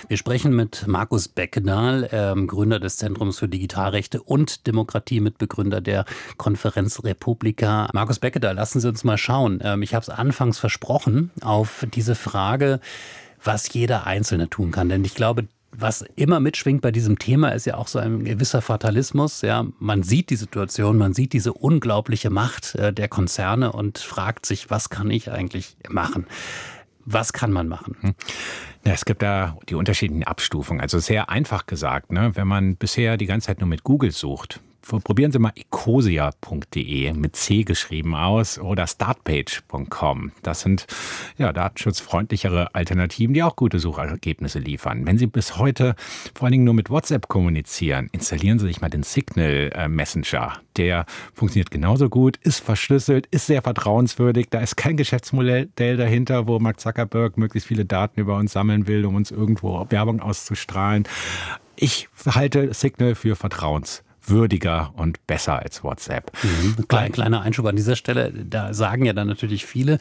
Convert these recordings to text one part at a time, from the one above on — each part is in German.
Wir sprechen mit Markus Beckedahl, Gründer des Zentrums für Digitalrechte und Demokratie, Mitbegründer der Konferenz Republika. Markus Beckedahl, lassen Sie uns mal schauen. Ich habe es anfangs versprochen, auf diese Frage, was jeder Einzelne tun kann. Denn ich glaube, was immer mitschwingt bei diesem Thema, ist ja auch so ein gewisser Fatalismus. Ja, man sieht die Situation, man sieht diese unglaubliche Macht der Konzerne und fragt sich, was kann ich eigentlich machen? Was kann man machen? Ja, es gibt da die unterschiedlichen Abstufungen. Also sehr einfach gesagt, ne? Wenn man bisher die ganze Zeit nur mit Google sucht, probieren Sie mal ecosia.de mit C geschrieben aus oder startpage.com. Das sind datenschutzfreundlichere Alternativen, die auch gute Suchergebnisse liefern. Wenn Sie bis heute vor allen Dingen nur mit WhatsApp kommunizieren, installieren Sie sich mal den Signal Messenger. Der funktioniert genauso gut, ist verschlüsselt, ist sehr vertrauenswürdig. Da ist kein Geschäftsmodell dahinter, wo Mark Zuckerberg möglichst viele Daten über uns sammeln will, um uns irgendwo Werbung auszustrahlen. Ich halte Signal für vertrauenswürdiger und besser als WhatsApp. Kleiner Einschub an dieser Stelle. Da sagen ja dann natürlich viele,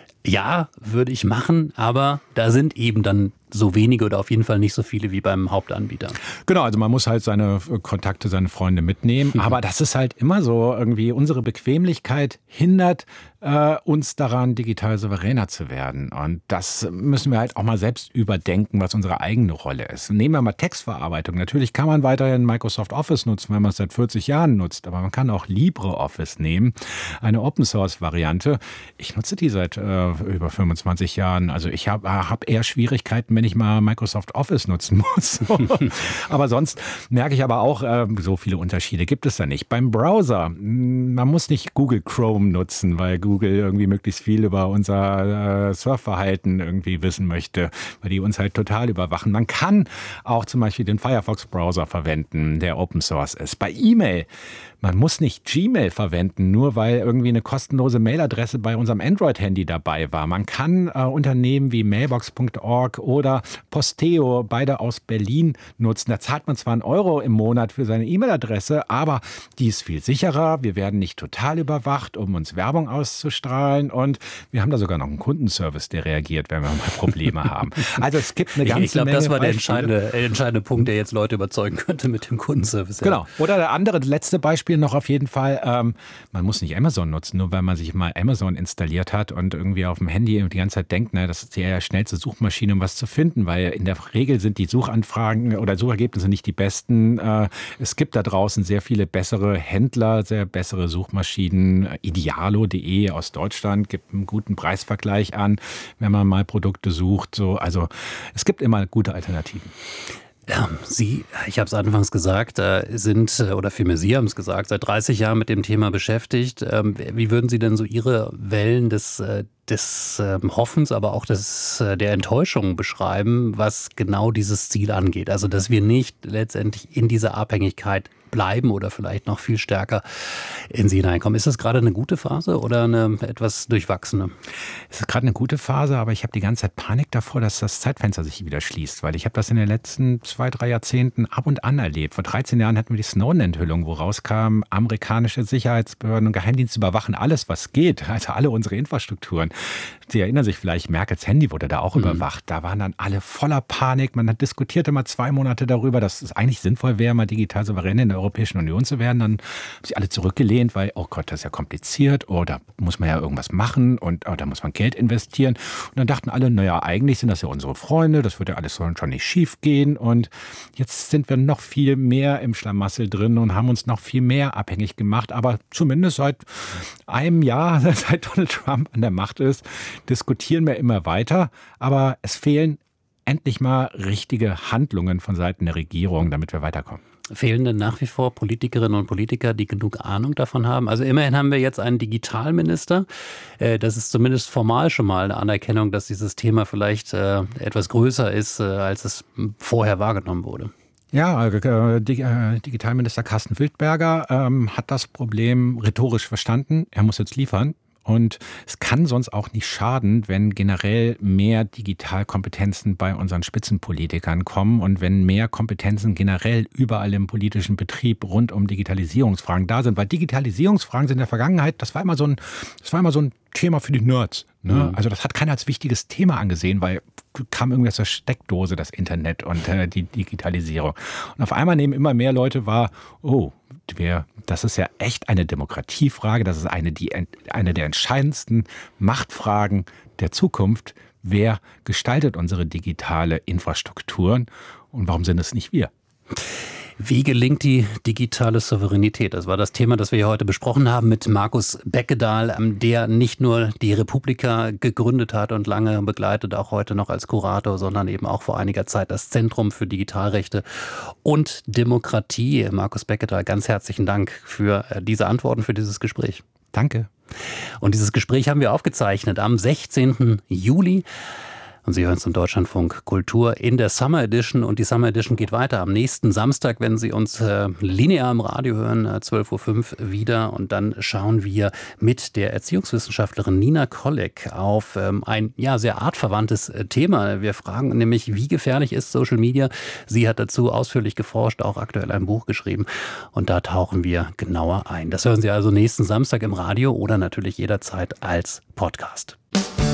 ja, würde ich machen, aber da sind eben dann so wenige oder auf jeden Fall nicht so viele wie beim Hauptanbieter. Genau, also man muss halt seine Kontakte, seine Freunde mitnehmen. Aber das ist halt immer so, irgendwie unsere Bequemlichkeit hindert uns daran, digital souveräner zu werden. Und das müssen wir halt auch mal selbst überdenken, was unsere eigene Rolle ist. Nehmen wir mal Textverarbeitung. Natürlich kann man weiterhin Microsoft Office nutzen, wenn man es seit 40 Jahren nutzt. Aber man kann auch LibreOffice nehmen, eine Open-Source-Variante. Ich nutze die seit über 25 Jahren. Also ich hab eher Schwierigkeiten, wenn ich mal Microsoft Office nutzen muss. Aber sonst merke ich aber auch, so viele Unterschiede gibt es da nicht. Beim Browser, man muss nicht Google Chrome nutzen, weil Google irgendwie möglichst viel über unser Surfverhalten irgendwie wissen möchte, weil die uns halt total überwachen. Man kann auch zum Beispiel den Firefox-Browser verwenden, der Open Source ist. Bei E-Mail, man muss nicht Gmail verwenden, nur weil irgendwie eine kostenlose Mailadresse bei unserem Android-Handy dabei war. Man kann Unternehmen wie Mailbox.org oder Posteo, beide aus Berlin, nutzen. Da zahlt man zwar €1 im Monat für seine E-Mail-Adresse, aber die ist viel sicherer. Wir werden nicht total überwacht, um uns Werbung auszustrahlen. Und wir haben da sogar noch einen Kundenservice, der reagiert, wenn wir mal Probleme haben. Also es gibt eine ganze Menge. Ich glaube, das war der entscheidende Punkt, der jetzt Leute überzeugen könnte mit dem Kundenservice. Genau. Oder der andere, letzte Beispiel noch auf jeden Fall. Man muss nicht Amazon nutzen, nur weil man sich mal Amazon installiert hat und irgendwie auf dem Handy die ganze Zeit denkt, das ist die schnellste Suchmaschine, um was zu finden, weil in der Regel sind die Suchanfragen oder Suchergebnisse nicht die besten. Es gibt da draußen sehr viele bessere Händler, sehr bessere Suchmaschinen. Idealo.de aus Deutschland gibt einen guten Preisvergleich an, wenn man mal Produkte sucht. Also es gibt immer gute Alternativen. Sie, ich habe es anfangs gesagt, sind, oder vielmehr Sie haben es gesagt, seit 30 Jahren mit dem Thema beschäftigt. Wie würden Sie denn so Ihre Wellen des Hoffens, aber auch der Enttäuschung beschreiben, was genau dieses Ziel angeht? Also, dass wir nicht letztendlich in dieser Abhängigkeit bleiben oder vielleicht noch viel stärker in sie hineinkommen. Ist das gerade eine gute Phase oder eine etwas durchwachsene? Es ist gerade eine gute Phase, aber ich habe die ganze Zeit Panik davor, dass das Zeitfenster sich wieder schließt, weil ich habe das in den letzten 2-3 Jahrzehnten ab und an erlebt. Vor 13 Jahren hatten wir die Snowden-Enthüllung, wo rauskam, amerikanische Sicherheitsbehörden und Geheimdienste überwachen alles, was geht, also alle unsere Infrastrukturen. Sie erinnern sich vielleicht, Merkels Handy wurde da auch überwacht. Da waren dann alle voller Panik. Man diskutierte mal 2 Monate darüber, dass es eigentlich sinnvoll wäre, mal digital souverän in der Europäischen Union zu werden. Dann haben sie alle zurückgelehnt, weil, oh Gott, das ist ja kompliziert. Oh, da muss man ja irgendwas machen und da muss man Geld investieren. Und dann dachten alle, naja, eigentlich sind das ja unsere Freunde, das wird ja alles schon nicht schief gehen. Und jetzt sind wir noch viel mehr im Schlamassel drin und haben uns noch viel mehr abhängig gemacht. Aber zumindest seit einem Jahr, seit Donald Trump an der Macht ist, diskutieren wir immer weiter. Aber es fehlen endlich mal richtige Handlungen von Seiten der Regierung, damit wir weiterkommen. Fehlen denn nach wie vor Politikerinnen und Politiker, die genug Ahnung davon haben? Also immerhin haben wir jetzt einen Digitalminister. Das ist zumindest formal schon mal eine Anerkennung, dass dieses Thema vielleicht etwas größer ist, als es vorher wahrgenommen wurde. Ja, Digitalminister Carsten Wildberger hat das Problem rhetorisch verstanden. Er muss jetzt liefern. Und es kann sonst auch nicht schaden, wenn generell mehr Digitalkompetenzen bei unseren Spitzenpolitikern kommen und wenn mehr Kompetenzen generell überall im politischen Betrieb rund um Digitalisierungsfragen da sind. Weil Digitalisierungsfragen sind in der Vergangenheit, das war immer so ein Thema für die Nerds. Ne? Also das hat keiner als wichtiges Thema angesehen, weil kam irgendwie aus der Steckdose, das Internet und die Digitalisierung. Und auf einmal nehmen immer mehr Leute wahr, das ist ja echt eine Demokratiefrage, das ist eine der entscheidendsten Machtfragen der Zukunft. Wer gestaltet unsere digitale Infrastrukturen und warum sind es nicht wir? Wie gelingt die digitale Souveränität? Das war das Thema, das wir hier heute besprochen haben mit Markus Beckedahl, der nicht nur die Republika gegründet hat und lange begleitet, auch heute noch als Kurator, sondern eben auch vor einiger Zeit das Zentrum für Digitalrechte und Demokratie. Markus Beckedahl, ganz herzlichen Dank für diese Antworten, für dieses Gespräch. Danke. Und dieses Gespräch haben wir aufgezeichnet am 16. Juli. Und Sie hören es im Deutschlandfunk Kultur in der Summer Edition. Und die Summer Edition geht weiter am nächsten Samstag, wenn Sie uns linear im Radio hören, 12.05 Uhr wieder. Und dann schauen wir mit der Erziehungswissenschaftlerin Nina Kolleg auf ein sehr artverwandtes Thema. Wir fragen nämlich, wie gefährlich ist Social Media? Sie hat dazu ausführlich geforscht, auch aktuell ein Buch geschrieben. Und da tauchen wir genauer ein. Das hören Sie also nächsten Samstag im Radio oder natürlich jederzeit als Podcast.